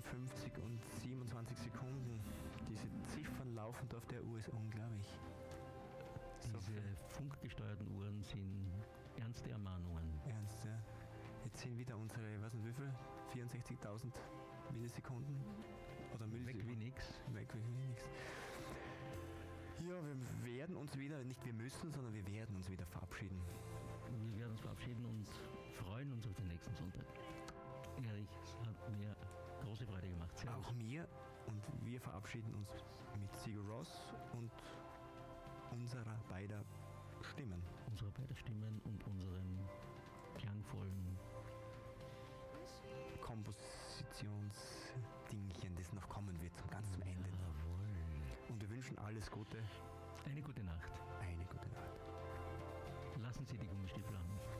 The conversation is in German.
52 und 27 Sekunden. Diese Ziffern laufen da auf der Uhr, ist unglaublich. Diese funkgesteuerten Uhren sind ernste Ermahnungen. Ernst, ja. Jetzt sind wieder unsere, weiß nicht wie viel, 64.000 Millisekunden. Oder Weg wie nix. Weg wie nix. Ja, wir werden uns wieder, nicht wir müssen, sondern wir werden uns wieder verabschieden. Wir werden uns verabschieden und freuen uns auf den nächsten Sonntag. Erich, es hat mir große Freude gemacht. Servus. Auch mir. Und wir verabschieden uns mit Sigur Rós und unserer beider Stimmen. Unserer beider Stimmen und unseren klangvollen Kompositionsdingchen, das noch kommen wird, ganz zum Ende. Jawohl. Und wir wünschen alles Gute. Eine gute Nacht. Eine gute Nacht. Lassen Sie die Gummistiefel an.